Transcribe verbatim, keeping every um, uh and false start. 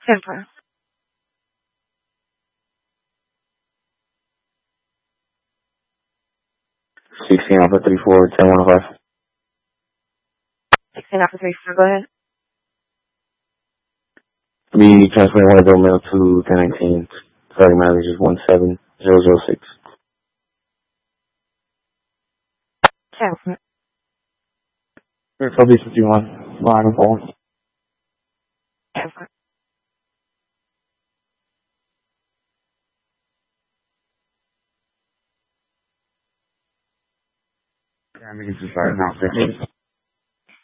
Temper. sixteen Alpha three four ten one five. sixteen Alpha three four, go ahead. Be transferring one of those mail to ten nineteen. Starting mileage is one seven zero zero six. Temper. Probably fifty-one. Line and phone. Temper. Yeah, I'm making two start now.